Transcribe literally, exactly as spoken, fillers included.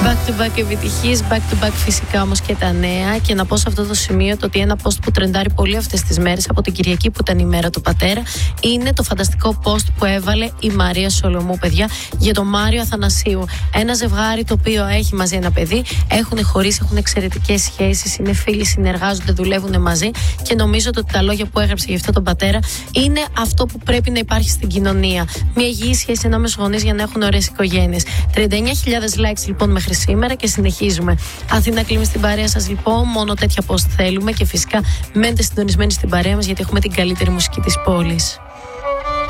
Back to back επιτυχίες, back to back φυσικά όμως και τα νέα. Και να πω σε αυτό το σημείο το ότι ένα post που τρεντάρει πολύ αυτές τις μέρες από την Κυριακή που ήταν η μέρα του πατέρα είναι το φανταστικό post που έβαλε η Μαρία Σολομού, παιδιά, για τον Μάριο Αθανασίου. Ένα ζευγάρι το οποίο έχει μαζί ένα παιδί, έχουν χωρίσει, έχουν εξαιρετικές σχέσεις, είναι φίλοι, συνεργάζονται, δουλεύουν μαζί και νομίζω ότι τα λόγια που έγραψε για αυτό τον πατέρα είναι αυτό που πρέπει να υπάρχει στην κοινωνία. Μια υγιή σχέση ανάμεσα στους γονείς για να έχουν ωραίες οικογένειες. τριάντα εννιά χιλιάδες likes λοιπόν μέχρι σήμερα και συνεχίζουμε. Αθήνα κλείνει στην παρέα σας λοιπόν, μόνο τέτοια post θέλουμε και φυσικά μένετε συντονισμένοι στην παρέα μας γιατί έχουμε την καλύτερη μουσική της πόλης.